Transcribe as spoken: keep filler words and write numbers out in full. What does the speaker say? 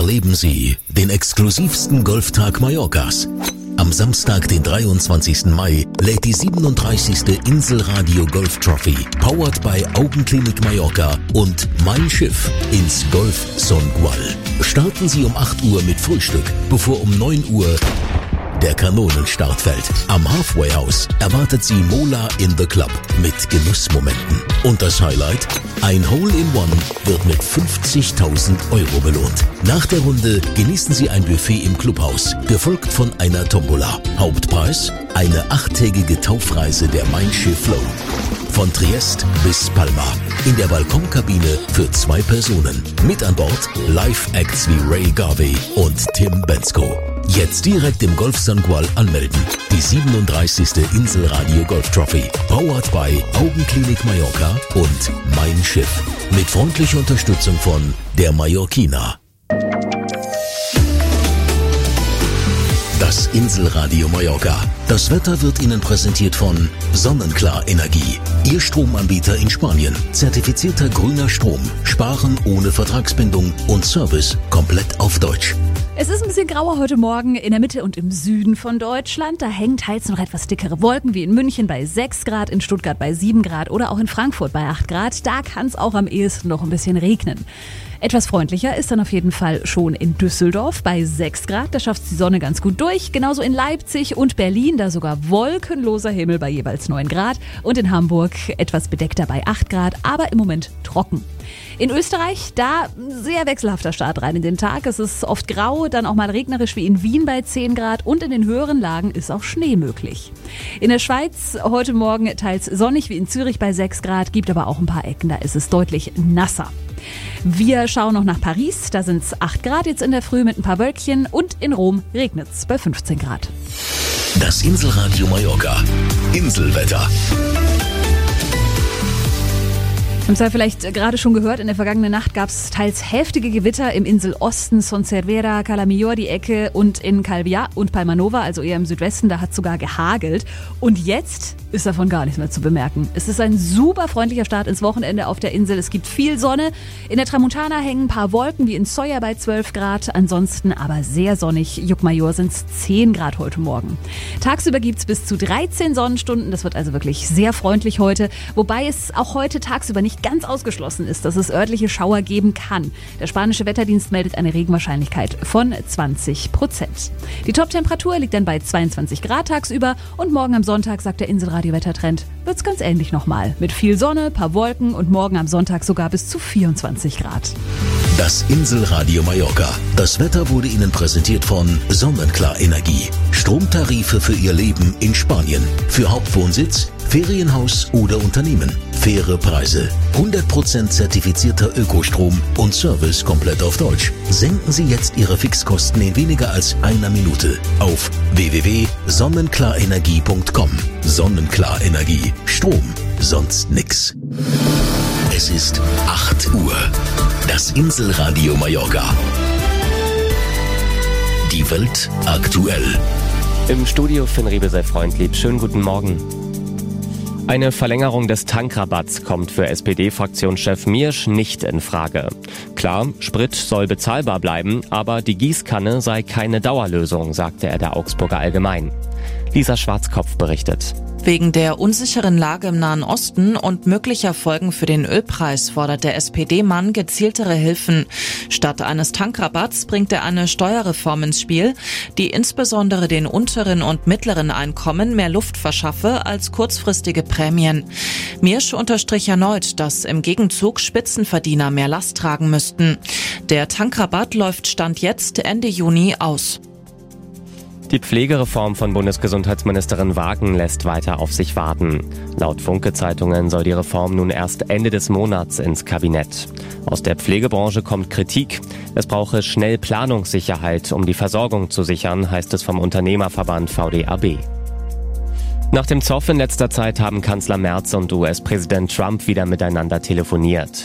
Erleben Sie den exklusivsten Golftag Mallorcas. Am Samstag, den dreiundzwanzigsten Mai, lädt die siebenunddreißigste Inselradio Golf Trophy, powered by Augenklinik Mallorca und Mein Schiff ins Golf Songual. Starten Sie um acht Uhr mit Frühstück, bevor um neun Uhr der Kanonenstart fällt. Am Halfway House erwartet Sie Mola in the Club mit Genussmomenten. Und das Highlight? Ein Hole-in-One wird mit fünfzigtausend Euro belohnt. Nach der Runde genießen Sie ein Buffet im Clubhaus, gefolgt von einer Tombola. Hauptpreis? Eine achttägige Taufreise der Mein Schiff Flow. Von Triest bis Palma. In der Balkonkabine für zwei Personen. Mit an Bord Live-Acts wie Ray Garvey und Tim Bensko. Jetzt direkt im Golf Songual anmelden. Die siebenunddreißigste Inselradio Golf Trophy. Powered by Augenklinik Mallorca und Mein Schiff. Mit freundlicher Unterstützung von der Mallorquina. Das Inselradio Mallorca. Das Wetter wird Ihnen präsentiert von Sonnenklar Energie. Ihr Stromanbieter in Spanien. Zertifizierter grüner Strom. Sparen ohne Vertragsbindung und Service komplett auf Deutsch. Es ist ein bisschen grauer heute Morgen in der Mitte und im Süden von Deutschland. Da hängen teils noch etwas dickere Wolken, wie in München bei sechs Grad, in Stuttgart bei sieben Grad oder auch in Frankfurt bei acht Grad. Da kann es auch am ehesten noch ein bisschen regnen. Etwas freundlicher ist dann auf jeden Fall schon in Düsseldorf bei sechs Grad. Da schafft die Sonne ganz gut durch. Genauso in Leipzig und Berlin, da sogar wolkenloser Himmel bei jeweils neun Grad. Und in Hamburg etwas bedeckter bei acht Grad, aber im Moment trocken. In Österreich, da sehr wechselhafter Start rein in den Tag. Es ist oft grau, dann auch mal regnerisch wie in Wien bei zehn Grad und in den höheren Lagen ist auch Schnee möglich. In der Schweiz heute Morgen teils sonnig wie in Zürich bei sechs Grad, gibt aber auch ein paar Ecken, da ist es deutlich nasser. Wir schauen noch nach Paris, da sind es acht Grad jetzt in der Früh mit ein paar Wölkchen und in Rom regnet es bei fünfzehn Grad. Das Inselradio Mallorca. Inselwetter. Haben Sie ja vielleicht gerade schon gehört, in der vergangenen Nacht gab es teils heftige Gewitter im Inselosten, Son Servera, Cala Millor die Ecke und in Calvià und Palma Nova, also eher im Südwesten, da hat sogar gehagelt. Und jetzt ist davon gar nichts mehr zu bemerken. Es ist ein super freundlicher Start ins Wochenende auf der Insel. Es gibt viel Sonne. In der Tramontana hängen ein paar Wolken, wie in Sóller bei zwölf Grad. Ansonsten aber sehr sonnig. Llucmajor sind es zehn Grad heute Morgen. Tagsüber gibt es bis zu dreizehn Sonnenstunden. Das wird also wirklich sehr freundlich heute. Wobei es auch heute tagsüber nicht ganz ausgeschlossen ist, dass es örtliche Schauer geben kann. Der spanische Wetterdienst meldet eine Regenwahrscheinlichkeit von zwanzig Prozent. Die Top-Temperatur liegt dann bei zweiundzwanzig Grad tagsüber und morgen am Sonntag, sagt der Inselradio-Wettertrend, wird es ganz ähnlich nochmal. Mit viel Sonne, paar Wolken und morgen am Sonntag sogar bis zu vierundzwanzig Grad. Das Inselradio Mallorca. Das Wetter wurde Ihnen präsentiert von Sonnenklar Energie. Stromtarife für Ihr Leben in Spanien. Für Hauptwohnsitz, Ferienhaus oder Unternehmen. Faire Preise. hundert Prozent zertifizierter Ökostrom und Service komplett auf Deutsch. Senken Sie jetzt Ihre Fixkosten in weniger als einer Minute auf w w w punkt sonnenklarenergie punkt com. Sonnenklar Energie. Strom. Sonst nix. Es ist acht Uhr. Das Inselradio Mallorca. Die Welt aktuell. Im Studio Finn Riebe sei freundlieb. Schönen guten Morgen. Eine Verlängerung des Tankrabatts kommt für S P D-Fraktionschef Miersch nicht in Frage. Klar, Sprit soll bezahlbar bleiben, aber die Gießkanne sei keine Dauerlösung, sagte er der Augsburger Allgemein. Lisa Schwarzkopf berichtet. Wegen der unsicheren Lage im Nahen Osten und möglicher Folgen für den Ölpreis fordert der S P D-Mann gezieltere Hilfen. Statt eines Tankrabatts bringt er eine Steuerreform ins Spiel, die insbesondere den unteren und mittleren Einkommen mehr Luft verschaffe als kurzfristige Prämien. Miersch unterstrich erneut, dass im Gegenzug Spitzenverdiener mehr Last tragen müssten. Der Tankrabatt läuft Stand jetzt Ende Juni aus. Die Pflegereform von Bundesgesundheitsministerin Wagen lässt weiter auf sich warten. Laut Funke-Zeitungen soll die Reform nun erst Ende des Monats ins Kabinett. Aus der Pflegebranche kommt Kritik. Es brauche schnell Planungssicherheit, um die Versorgung zu sichern, heißt es vom Unternehmerverband V D A B. Nach dem Zoff in letzter Zeit haben Kanzler Merz und U S-Präsident Trump wieder miteinander telefoniert.